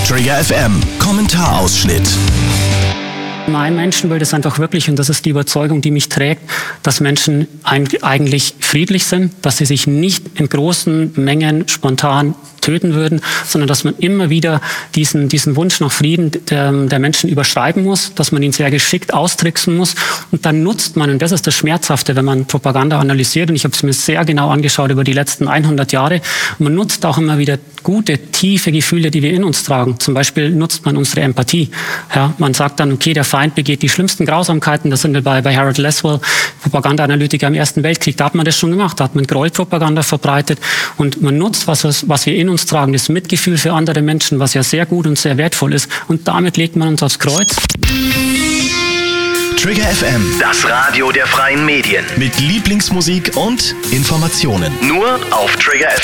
Trigger FM Kommentarausschnitt. Mein Menschenbild ist einfach wirklich, und das ist die Überzeugung, die mich trägt, dass Menschen eigentlich friedlich sind, dass sie sich nicht in großen Mengen spontan töten würden, sondern dass man immer wieder diesen Wunsch nach Frieden der Menschen überschreiben muss, dass man ihn sehr geschickt austricksen muss. Und dann nutzt man, und das ist das Schmerzhafte, wenn man Propaganda analysiert, und ich habe es mir sehr genau angeschaut über die letzten 100 Jahre, man nutzt auch immer wieder gute, tiefe Gefühle, die wir in uns tragen. Zum Beispiel nutzt man unsere Empathie. Ja, man sagt dann, okay, der Feind begeht die schlimmsten Grausamkeiten. Das sind wir bei Harold Laswell, Propagandaanalytiker im Ersten Weltkrieg. Da hat man das schon gemacht. Da hat man Gräuelpropaganda verbreitet. Und man nutzt, was wir in uns tragen, das Mitgefühl für andere Menschen, was ja sehr gut und sehr wertvoll ist. Und damit legt man uns aufs Kreuz. Trigger FM, Das Radio der freien Medien. mit Lieblingsmusik und Informationen. Nur auf Trigger FM.